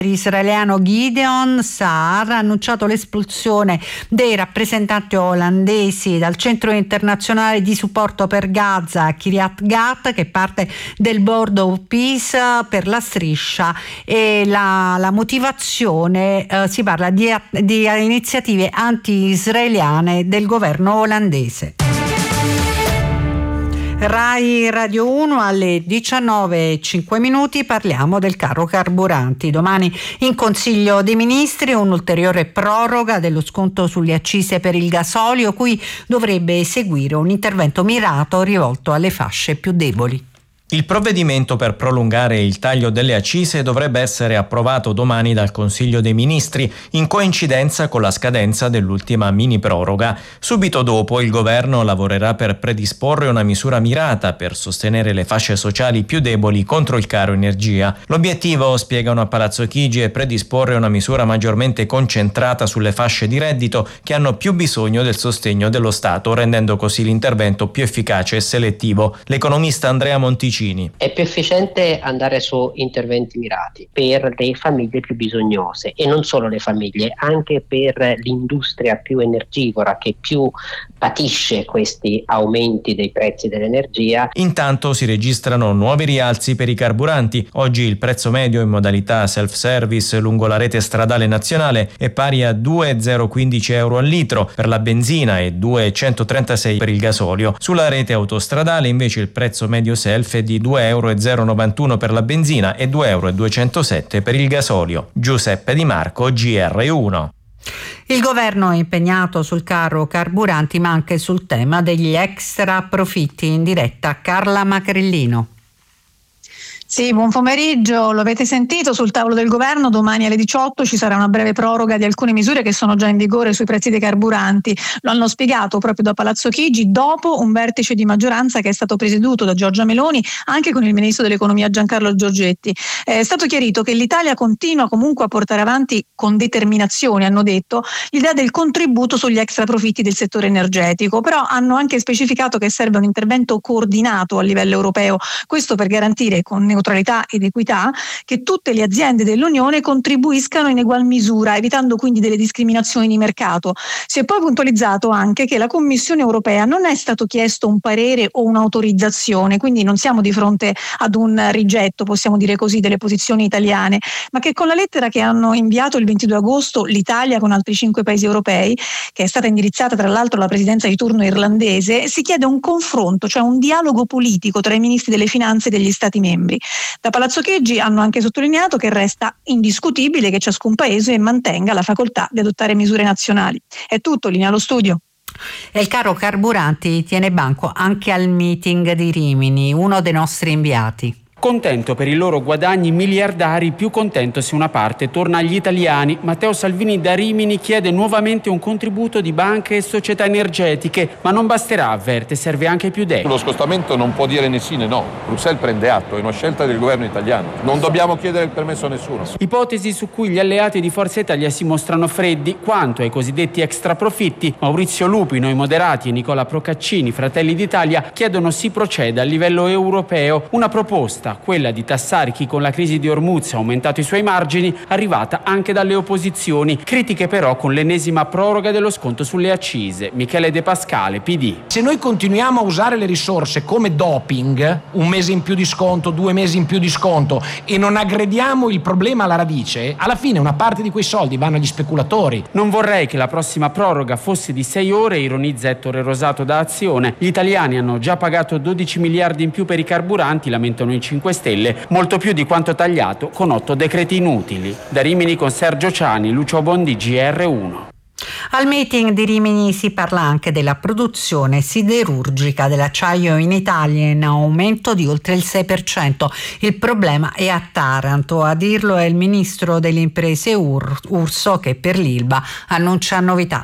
Israeliano Gideon Saar ha annunciato l'espulsione dei rappresentanti olandesi dal centro internazionale di supporto per Gaza a Kiryat Gat, che è parte del Board of Peace per la striscia, e la motivazione, si parla di iniziative anti-israeliane del governo olandese. Rai Radio 1 alle 19:05 parliamo del caro carburanti. Domani in Consiglio dei Ministri un'ulteriore proroga dello sconto sulle accise per il gasolio, cui dovrebbe seguire un intervento mirato rivolto alle fasce più deboli. Il provvedimento per prolungare il taglio delle accise dovrebbe essere approvato domani dal Consiglio dei Ministri, in coincidenza con la scadenza dell'ultima mini proroga. Subito dopo il governo lavorerà per predisporre una misura mirata per sostenere le fasce sociali più deboli contro il caro energia. L'obiettivo, spiegano a Palazzo Chigi, è predisporre una misura maggiormente concentrata sulle fasce di reddito che hanno più bisogno del sostegno dello Stato, rendendo così l'intervento più efficace e selettivo. L'economista Andrea Monticini: è più efficiente andare su interventi mirati per le famiglie più bisognose, e non solo le famiglie, anche per l'industria più energivora che più patisce questi aumenti dei prezzi dell'energia. Intanto si registrano nuovi rialzi per i carburanti. Oggi il prezzo medio in modalità self-service lungo la rete stradale nazionale è pari a 2,015 euro al litro per la benzina e 2,136 per il gasolio. Sulla rete autostradale invece il prezzo medio self è di 2,091 euro per la benzina e 2,207 euro per il gasolio. Giuseppe Di Marco, GR1. Il governo è impegnato sul caro carburanti, ma anche sul tema degli extra profitti. In diretta Carla Macrillino. Sì, buon pomeriggio. Lo avete sentito, sul tavolo del governo domani alle 18 ci sarà una breve proroga di alcune misure che sono già in vigore sui prezzi dei carburanti. Lo hanno spiegato proprio da Palazzo Chigi dopo un vertice di maggioranza che è stato presieduto da Giorgia Meloni anche con il ministro dell'economia Giancarlo Giorgetti. È stato chiarito che l'Italia continua comunque a portare avanti con determinazione, hanno detto, l'idea del contributo sugli extra profitti del settore energetico, però hanno anche specificato che serve un intervento coordinato a livello europeo, questo per garantire con neutralità ed equità che tutte le aziende dell'Unione contribuiscano in egual misura, evitando quindi delle discriminazioni di mercato. Si è poi puntualizzato anche che la Commissione europea non è stato chiesto un parere o un'autorizzazione, quindi non siamo di fronte ad un rigetto, possiamo dire così, delle posizioni italiane, ma che con la lettera che hanno inviato il 22 agosto l'Italia con altri 5 paesi europei, che è stata indirizzata tra l'altro alla presidenza di turno irlandese, si chiede un confronto, cioè un dialogo politico tra i ministri delle finanze degli Stati membri. Da Palazzo Chigi hanno anche sottolineato che resta indiscutibile che ciascun paese mantenga la facoltà di adottare misure nazionali. È tutto, linea allo studio. E il caro carburanti tiene banco anche al meeting di Rimini, uno dei nostri inviati. Contento per i loro guadagni miliardari, più contento se una parte torna agli italiani. Matteo Salvini da Rimini chiede nuovamente un contributo di banche e società energetiche, ma non basterà, avverte, serve anche più debito. Lo scostamento non può dire né sì né no. Bruxelles prende atto, è una scelta del governo italiano. Non dobbiamo chiedere il permesso a nessuno. Ipotesi su cui gli alleati di Forza Italia si mostrano freddi. Quanto ai cosiddetti extra profitti, Maurizio Lupi, Noi Moderati e Nicola Procaccini, Fratelli d'Italia, chiedono si proceda a livello europeo. Una proposta, quella di tassare chi con la crisi di Hormuz ha aumentato i suoi margini, arrivata anche dalle opposizioni. Critiche però con l'ennesima proroga dello sconto sulle accise. Michele De Pascale, PD. Se noi continuiamo a usare le risorse come doping, un mese in più di sconto, 2 mesi in più di sconto, e non aggrediamo il problema alla radice, alla fine una parte di quei soldi vanno agli speculatori. Non vorrei che la prossima proroga fosse di 6 ore, ironizza Ettore Rosato da Azione. Gli italiani hanno già pagato 12 miliardi in più per i carburanti, lamentano i 5 Stelle, molto più di quanto tagliato con 8 decreti inutili. Da Rimini con Sergio Ciani, Lucio Bondi, GR1. Al meeting di Rimini si parla anche della produzione siderurgica dell'acciaio in Italia, in aumento di oltre il 6%. Il problema è a Taranto, a dirlo è il ministro delle imprese Urso, che per l'Ilva annuncia novità.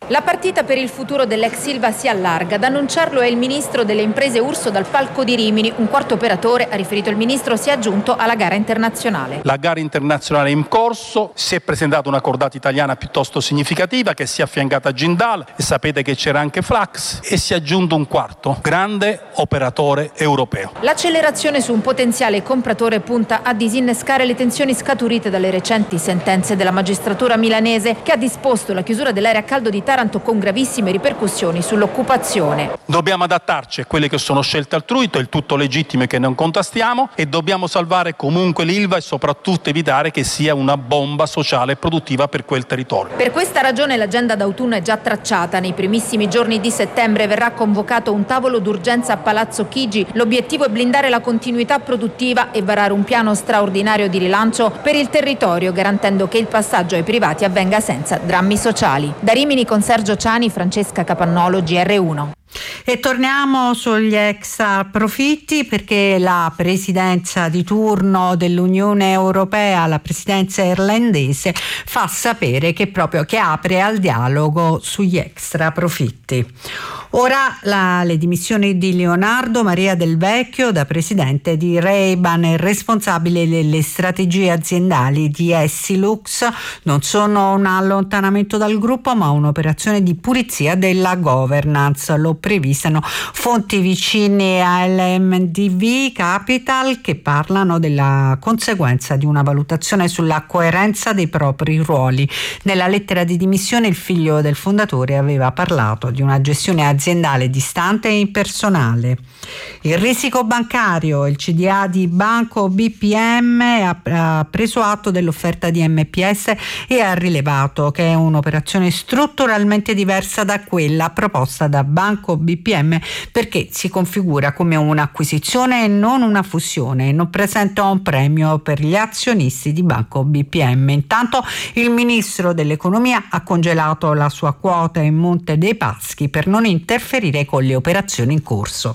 La partita per il futuro dell'ex Ilva si allarga. Ad annunciarlo è il ministro delle imprese Urso dal palco di Rimini. Un quarto operatore, ha riferito il ministro, si è aggiunto alla gara internazionale. La gara internazionale è in corso, si è presentata una cordata italiana piuttosto significativa che si è affiancata a Jindal e sapete che c'era anche Flax e si è aggiunto un quarto grande operatore europeo. L'accelerazione su un potenziale compratore punta a disinnescare le tensioni scaturite dalle recenti sentenze della magistratura milanese che ha disposto la chiusura dell'area a caldo di Taranto con gravissime ripercussioni sull'occupazione. Dobbiamo adattarci a quelle che sono scelte altrui, del tutto legittime che non contastiamo, e dobbiamo salvare comunque l'Ilva e soprattutto evitare che sia una bomba sociale e produttiva per quel territorio. Per questa ragione l'agenda d'autunno è già tracciata. Nei primissimi giorni di settembre verrà convocato un tavolo d'urgenza a Palazzo Chigi. L'obiettivo è blindare la continuità produttiva e varare un piano straordinario di rilancio per il territorio, garantendo che il passaggio ai privati avvenga senza drammi sociali. Da Rimini con Sergio Ciani, Francesca Capannolo, GR1. E torniamo sugli extra profitti, perché la presidenza di turno dell'Unione Europea, la presidenza irlandese, fa sapere che apre al dialogo sugli extra profitti. Ora le dimissioni di Leonardo Maria Del Vecchio da presidente di Ray-Ban e responsabile delle strategie aziendali di Essilux non sono un allontanamento dal gruppo, ma un'operazione di pulizia della governance. Lo previsano fonti vicine all'MDV Capital, che parlano della conseguenza di una valutazione sulla coerenza dei propri ruoli. Nella lettera di dimissione il figlio del fondatore aveva parlato di una gestione aziendale distante e impersonale. Il risico bancario, il CDA di Banco BPM ha preso atto dell'offerta di MPS e ha rilevato che è un'operazione strutturalmente diversa da quella proposta da Banco BPM, perché si configura come un'acquisizione e non una fusione e non presenta un premio per gli azionisti di Banco BPM. Intanto il ministro dell'economia ha congelato la sua quota in Monte dei Paschi per non interferire con le operazioni in corso.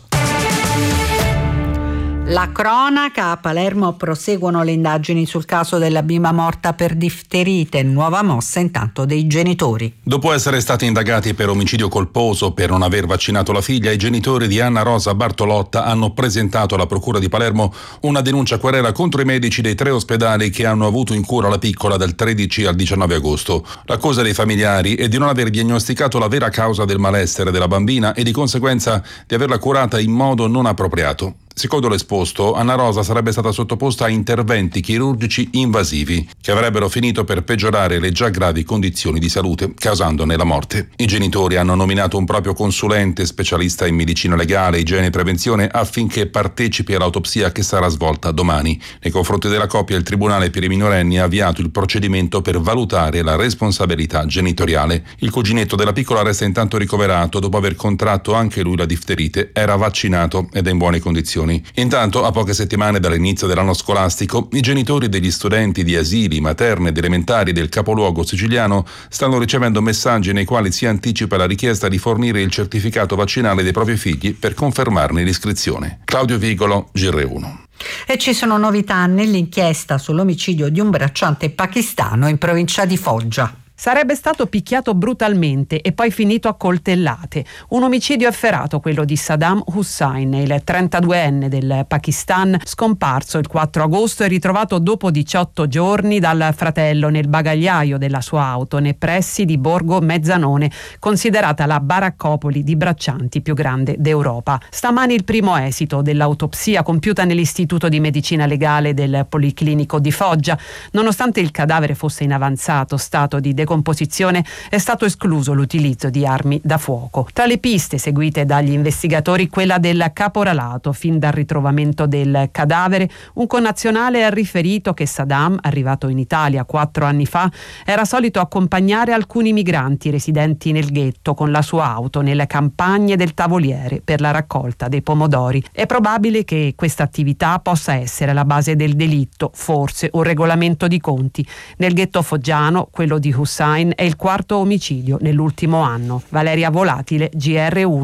La cronaca: a Palermo proseguono le indagini sul caso della bimba morta per difterite, nuova mossa intanto dei genitori. Dopo essere stati indagati per omicidio colposo per non aver vaccinato la figlia, i genitori di Anna Rosa Bartolotta hanno presentato alla Procura di Palermo una denuncia querela contro i medici dei 3 ospedali che hanno avuto in cura la piccola dal 13 al 19 agosto. L'accusa dei familiari è di non aver diagnosticato la vera causa del malessere della bambina e di conseguenza di averla curata in modo non appropriato. Secondo l'esposto, Anna Rosa sarebbe stata sottoposta a interventi chirurgici invasivi che avrebbero finito per peggiorare le già gravi condizioni di salute, causandone la morte. I genitori hanno nominato un proprio consulente specialista in medicina legale, igiene e prevenzione affinché partecipi all'autopsia che sarà svolta domani. Nei confronti della coppia, il Tribunale per i minorenni ha avviato il procedimento per valutare la responsabilità genitoriale. Il cuginetto della piccola resta intanto ricoverato dopo aver contratto anche lui la difterite. Era vaccinato ed è in buone condizioni. Intanto, a poche settimane dall'inizio dell'anno scolastico, i genitori degli studenti di asili, materne ed elementari del capoluogo siciliano stanno ricevendo messaggi nei quali si anticipa la richiesta di fornire il certificato vaccinale dei propri figli per confermarne l'iscrizione. Claudio Vigolo, GR1. E ci sono novità nell'inchiesta sull'omicidio di un bracciante pakistano in provincia di Foggia. Sarebbe stato picchiato brutalmente e poi finito a coltellate. Un omicidio efferato, quello di Saddam Hussein, il 32enne del Pakistan, scomparso il 4 agosto e ritrovato dopo 18 giorni dal fratello nel bagagliaio della sua auto nei pressi di Borgo Mezzanone, considerata la baraccopoli di braccianti più grande d'Europa. Stamani il primo esito dell'autopsia compiuta nell'Istituto di Medicina Legale del Policlinico di Foggia. Nonostante il cadavere fosse in avanzato stato di decomposizione, è stato escluso l'utilizzo di armi da fuoco. Tra le piste seguite dagli investigatori, quella del caporalato. Fin dal ritrovamento del cadavere, un connazionale ha riferito che Saddam, arrivato in Italia 4 anni fa, era solito accompagnare alcuni migranti residenti nel ghetto con la sua auto nelle campagne del Tavoliere per la raccolta dei pomodori. È probabile che questa attività possa essere la base del delitto, forse un regolamento di conti. Nel ghetto foggiano, quello di Hussein è il 4º omicidio nell'ultimo anno. Valeria Volatile, GR1.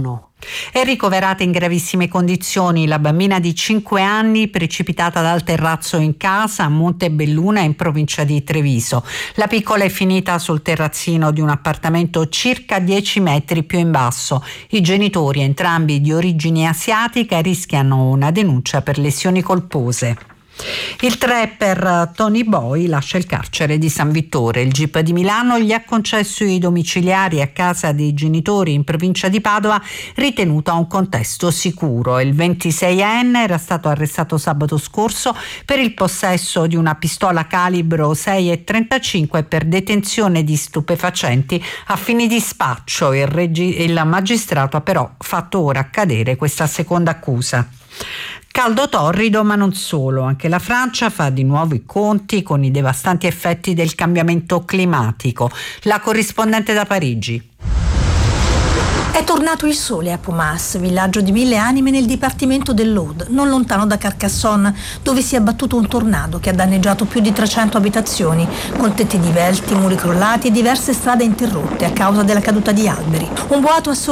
È ricoverata in gravissime condizioni la bambina di 5 anni precipitata dal terrazzo in casa a Montebelluna in provincia di Treviso. La piccola è finita sul terrazzino di un appartamento circa 10 metri più in basso. I genitori, entrambi di origine asiatica, rischiano una denuncia per lesioni colpose. Il trapper Tony Boy lascia il carcere di San Vittore. Il GIP di Milano gli ha concesso i domiciliari a casa dei genitori in provincia di Padova, ritenuto a un contesto sicuro. Il 26enne era stato arrestato sabato scorso per il possesso di una pistola calibro 6,35 per detenzione di stupefacenti a fini di spaccio. Il magistrato ha però fatto ora cadere questa seconda accusa. Caldo torrido, ma non solo. Anche la Francia fa di nuovo i conti con i devastanti effetti del cambiamento climatico. La corrispondente da Parigi. È tornato il sole a Pumas, villaggio di 1000 anime nel dipartimento dell'Aude, non lontano da Carcassonne, dove si è abbattuto un tornado che ha danneggiato più di 300 abitazioni, con tetti divelti, muri crollati e diverse strade interrotte a causa della caduta di alberi. Un boato